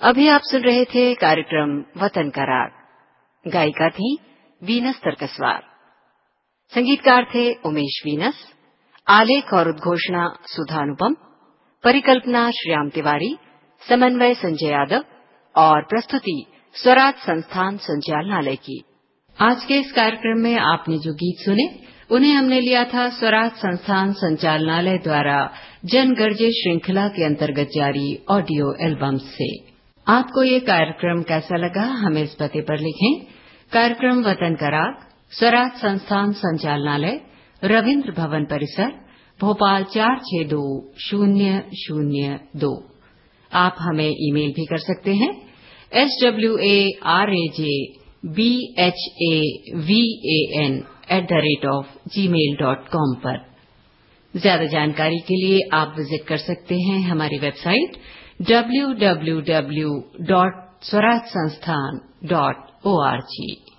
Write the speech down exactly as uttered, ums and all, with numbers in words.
अभी आप सुन रहे थे कार्यक्रम वतन का राग। गायिका थी वीनस तरकसवार, संगीतकार थे उमेश वीनस, आलेख और उद्घोषणा सुधा अनुपम, परिकल्पना श्याम तिवारी, समन्वय संजय यादव और प्रस्तुति स्वराज संस्थान संचालनालय की। आज के इस कार्यक्रम में आपने जो गीत सुने उन्हें हमने लिया था स्वराज संस्थान संचालनालय द्वारा जनगर्जे श्रृंखला के अंतर्गत जारी ऑडियो एल्बम से। आपको ये कार्यक्रम कैसा लगा हमें इस पते पर लिखें। कार्यक्रम वतन का राग, स्वराज संस्थान संचालनालय, रविंद्र भवन परिसर, भोपाल चार छह दो शून्य शून्य दो। आप हमें ईमेल भी कर सकते हैं S W A R A J B H A V A N at the rate of ji mail dot com पर। ज्यादा जानकारी के लिए आप विजिट कर सकते हैं हमारी website W W W dot Swaraj संस्थान डॉट ओ आर जी।